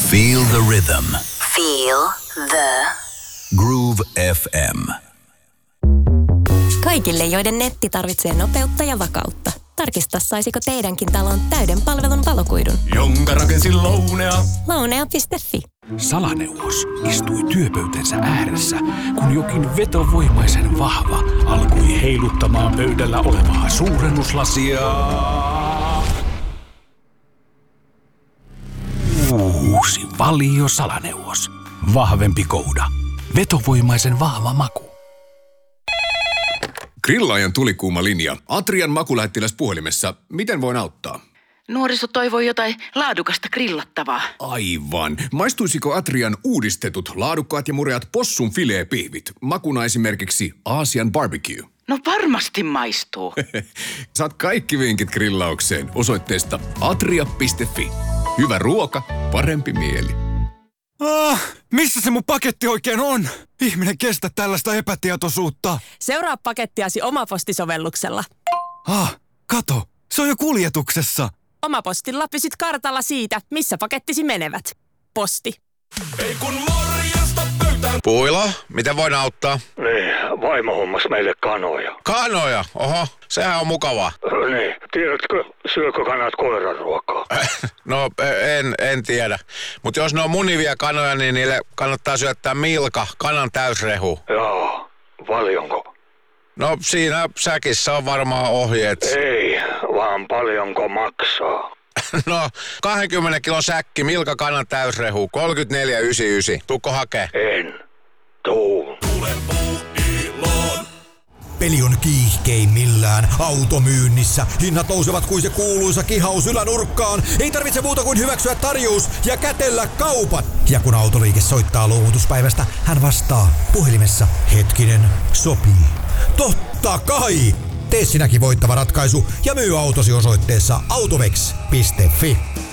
Feel the rhythm. Feel the Groove FM. Kaikille, joiden netti tarvitsee nopeutta ja vakautta. Tarkista, saisiko teidänkin talon täyden palvelun valokuidun. Jonka rakensin Lounea. Lounea.fi. Salaneuvos istui työpöytänsä ääressä, kun jokin vetovoimaisen vahva alkoi heiluttamaan pöydällä olevaa suurennuslasia. Uusi Valio Salaneuvos. Vahvempi kouda. Vetovoimaisen vahva maku. Grillaajan tulikuuma linja. Atrian makulähettiläs puhelimessa. Miten voin auttaa? Nuoriso toivoo jotain laadukasta grillattavaa. Aivan. Maistuisiko Atrian uudistetut, laadukkaat ja mureat possun fileepihvit? Makuna esimerkiksi Aasian barbecue. No varmasti maistuu. Saat kaikki vinkit grillaukseen osoitteesta atria.fi. Hyvä ruoka, parempi mieli. Missä se mun paketti oikein on? Ihminen kestä tällaista epätietoisuutta. Seuraa pakettiasi Omaposti-sovelluksella. Kato, se on jo kuljetuksessa. Omapostilla pysyt kartalla siitä, missä pakettisi menevät. Posti. Ei kun morjesta pöytään. Puilo, miten voin auttaa? Niin, vaimo hommas meille kanoja. Kanoja? Oho, sehän on mukavaa. Niin, tiedätkö, syökö kanat koiranruokaa? No, en tiedä. Mutta jos ne on munivia kanoja, niin niille kannattaa syöttää milka, kanan täysrehu. Joo, paljonko? No, siinä säkissä on varmaan ohjeet. Ei, vaan paljonko maksaa? No, 20 kilon säkki, milka, kanan täysrehu, 34,99. Tuukko hakee? En. Tuu. Peli on kiihkeimmillään automyynnissä. Hinnat nousevat kuin se kuuluisa kihaus ylänurkkaan. Ei tarvitse muuta kuin hyväksyä tarjous ja kätellä kaupat. Ja kun autoliike soittaa luovutuspäivästä, hän vastaa puhelimessa. Hetkinen, sopii. Totta kai! Tee sinäkin voittava ratkaisu ja myy autosi osoitteessa autovex.fi.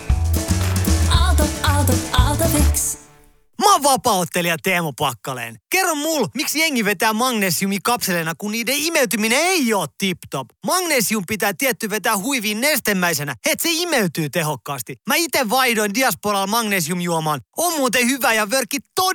Autovex. Mä oon vapaa-ottelija Teemu Pakkaleen. Kerro mulle, miksi jengi vetää magnesiumikapseleina, kun niiden imeytyminen ei oo tip-top. Magnesium pitää tietty vetää huiviin nestemäisenä, et se imeytyy tehokkaasti. Mä ite vaihdoin Diasporalla magnesiumjuomaan. On muuten hyvä ja vörkki